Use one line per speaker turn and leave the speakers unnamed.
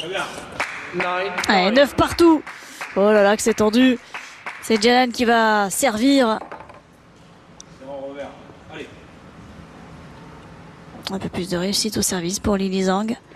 Allez, 9 partout. Oh là là, que c'est tendu. C'est Jianan qui va servir. Un peu plus de réussite au service pour Lili Zhang.